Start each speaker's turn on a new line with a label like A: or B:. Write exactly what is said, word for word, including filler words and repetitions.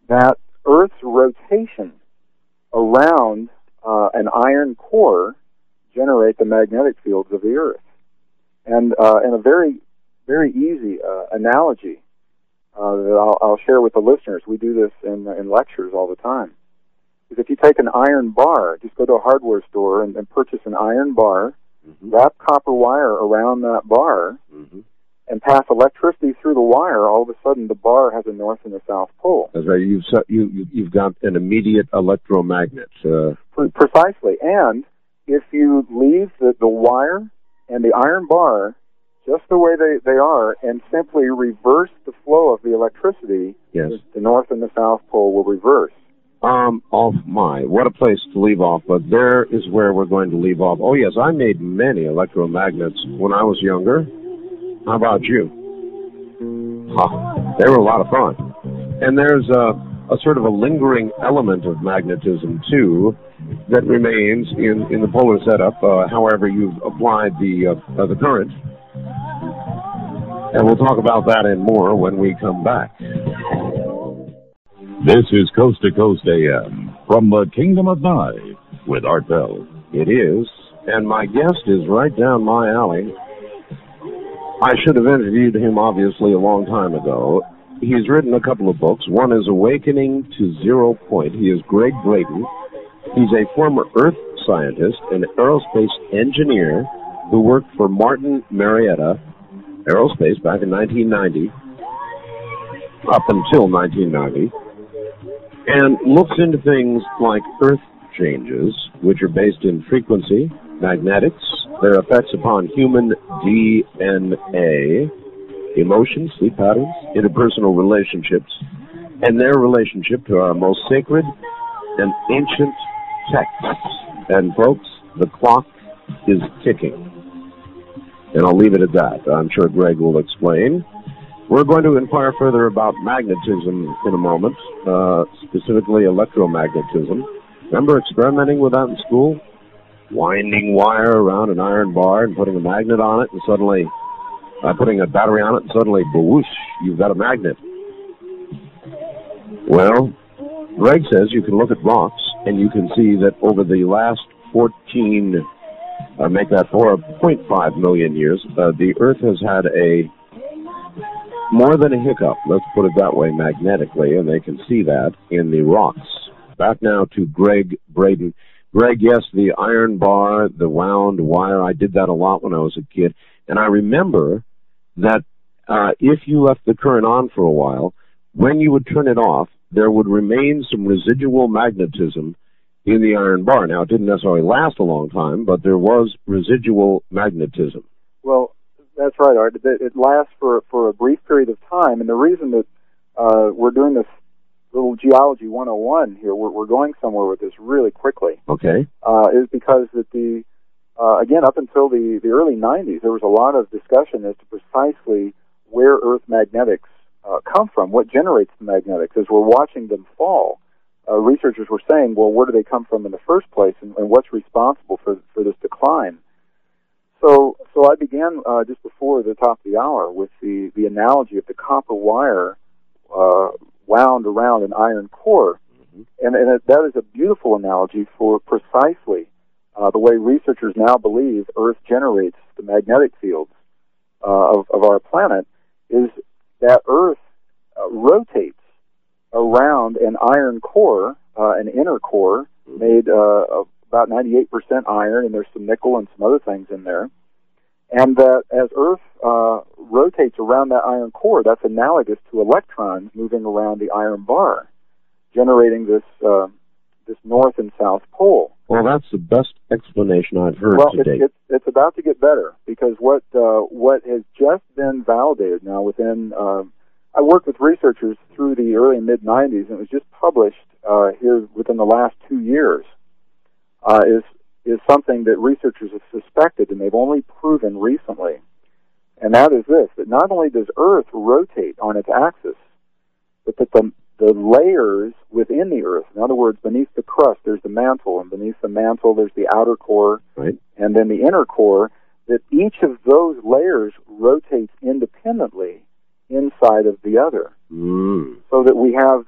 A: that Earth's rotation around uh, an iron core generate the magnetic fields of the Earth. And uh, in a very, very easy uh, analogy uh, that I'll, I'll share with the listeners, we do this in, in lectures all the time, is if you take an iron bar, just go to a hardware store and, and purchase an iron bar, mm-hmm. wrap copper wire around that bar, mm-hmm. and pass electricity through the wire, all of a sudden the bar has a north and a south pole.
B: That's right. You've, you, you've got an immediate electromagnet. Uh...
A: Precisely. And if you leave the, the wire and the iron bar just the way they, they are and simply reverse the flow of the electricity,
B: yes.
A: the north and the south pole will reverse.
B: Um, oh my, what a place to leave off, but there is where we're going to leave off. Oh yes, I made many electromagnets when I was younger. How about you? Huh, they were a lot of fun. And there's a, a sort of a lingering element of magnetism, too, that remains in, in the polar setup, uh, however you've applied the, uh, uh, the current. And we'll talk about that and more when we come back.
C: This is Coast to Coast A M from the Kingdom of Nye with Art Bell.
B: It is, and my guest is right down my alley. I should have interviewed him, obviously, a long time ago. He's written a couple of books. One is Awakening to Zero Point. He is Greg Braden. He's a former Earth scientist and aerospace engineer who worked for Martin Marietta Aerospace back in nineteen ninety, up until nineteen ninety, and looks into things like Earth changes, which are based in frequency, magnetics, their effects upon human D N A, emotions, sleep patterns, interpersonal relationships, and their relationship to our most sacred and ancient texts. And folks, the clock is ticking. And I'll leave it at that. I'm sure Greg will explain. We're going to inquire further about magnetism in a moment, uh, specifically electromagnetism. Remember experimenting with that in school? Winding wire around an iron bar and putting a magnet on it, and suddenly, uh, putting a battery on it, and suddenly, whoosh, you've got a magnet. Well, Greg says you can look at rocks, and you can see that over the last fourteen, uh, make that four point five million years, uh, the Earth has had a more than a hiccup, let's put it that way, magnetically, and they can see that in the rocks. Back now to Greg Braden. Greg, yes, the iron bar, the wound wire, I did that a lot when I was a kid. And I remember that uh, if you left the current on for a while, when you would turn it off, there would remain some residual magnetism in the iron bar. Now, it didn't necessarily last a long time, but there was residual magnetism.
A: Well, that's right, Art. It, it lasts for, for a brief period of time. And the reason that uh, we're doing this little Geology one oh one here, we're, we're going somewhere with this really quickly.
B: Okay.
A: Uh, is because that the, uh, again, up until the, the early nineties, there was a lot of discussion as to precisely where Earth magnetics uh, come from, what generates the magnetics. As we're watching them fall, uh, researchers were saying, well, where do they come from in the first place, and, and what's responsible for, for this decline? So, so I began uh, just before the top of the hour with the, the analogy of the copper wire uh, wound around an iron core. Mm-hmm. And, and it, that is a beautiful analogy for precisely uh, the way researchers now believe Earth generates the magnetic fields uh, of, of our planet, is that Earth uh, rotates around an iron core, uh, an inner core, mm-hmm. made uh, of about ninety-eight percent iron, and there's some nickel and some other things in there. And that as Earth uh, rotates around that iron core, that's analogous to electrons moving around the iron bar, generating this uh, this north and south pole.
B: Well, that's the best explanation I've heard
A: well,
B: to
A: it's,
B: date.
A: It's, it's about to get better, because what uh, what has just been validated now within, uh, I worked with researchers through the early and mid-nineties, and it was just published uh, here within the last two years, uh, is is something that researchers have suspected, and they've only proven recently. And that is this, that not only does Earth rotate on its axis, but that the, the layers within the Earth, in other words, beneath the crust, there's the mantle, and beneath the mantle, there's the outer core,
B: right,
A: and then the inner core, that each of those layers rotates independently inside of the other.
B: Mm.
A: So that we have